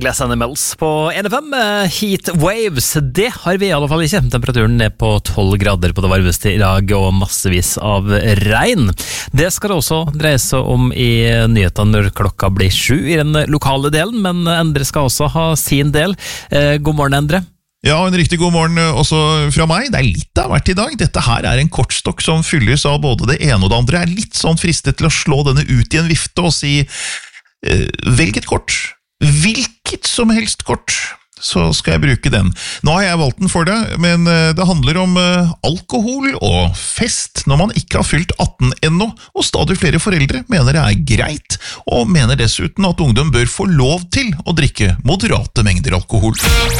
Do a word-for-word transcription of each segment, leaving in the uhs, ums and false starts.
Glass Animals på N F M. Heat Waves, det har vi i alle fall ikke. Temperaturen er på tolv grader på det varmeste i dag, og massevis av regn. Det skal det også dreie seg om i nyhetene når klokka blir sju i den lokale delen, men Endre skal også ha sin del. God morgen, Endre. Ja, en riktig god morgen også fra meg. Det er litt av hvert i dag. Dette her er en kortstokk som fylles av både det ene og det andre. Jeg er litt sånn fristet til å slå denne ut i en vifte og si eh, velg et kort. Hvilket som helst kort, så skal jeg bruke den. Nå har jeg valgt den for deg, men det handler om eh, alkohol og fest når man ikke har fylt atten ennå, og stadig flere foreldre mener det er greit, og mener dessuten at ungdom bør få lov til å drikke moderate mengder alkohol.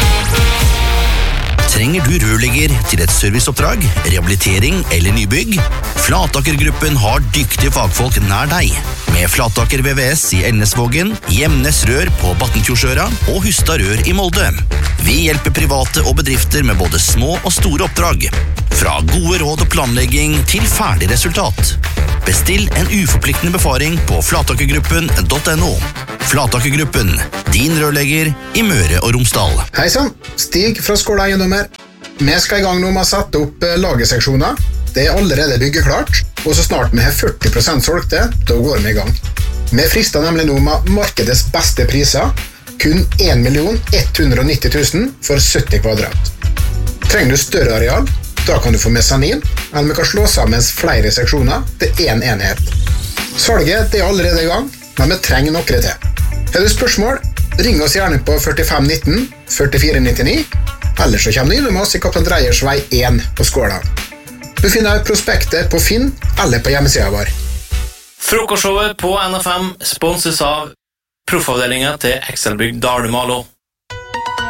Trenger du rørlegger til et serviceoppdrag, rehabilitering eller nybygg? Flatakergruppen har dyktige fagfolk nær deg. Med Flataker V V S i Elnesvågen, Gjemnes Rør på Battenfjordsøra og Hustad Rør i Molde. Vi hjelper private og bedrifter med både små og store oppdrag. Fra gode råd og planlegging til ferdig resultat. Bestill en uforpliktende befaring på flatakergruppen punktum no. Flatakergruppen, din rørlegger i Møre og Romsdal. Hei sann, Stig fra Skåla Eiendommer. Vi skal i gang nå med å sette opp lagerseksjoner. Det er allerede byggeklart, og så snart vi har førti prosent solgte, da går vi i gang. Vi frister nemlig nå med markedets beste priser, kun en million ett hundre og nitti tusen for sytti kvadrat. Trenger du større areal? Da kan du få mesanin, eller vi kan slå sammen flere seksjoner til en enhet. Salget det er allerede i gang, men vi trenger noe til. Har du spørsmål? Ring oss gjerne på førtifem nitten førtifire nittini, eller så kommer du innom oss i Kaptein Dreyers vei én på Skåla. Du finner prospektet på Finn eller på hjemmesiden vår. Frokostshowet på N F M sponses av proffavdelingen til Excelbygg Dalumalo.